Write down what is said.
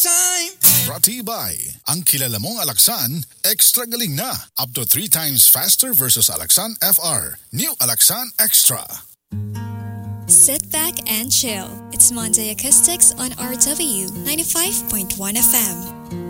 time. Brought to you by ang kilala mong Alaxan, extra galing na. Up to 3 times faster versus Alaxan FR. New Alaxan Extra. Sit back and chill. It's Monday Acoustics on RW 95.1 FM.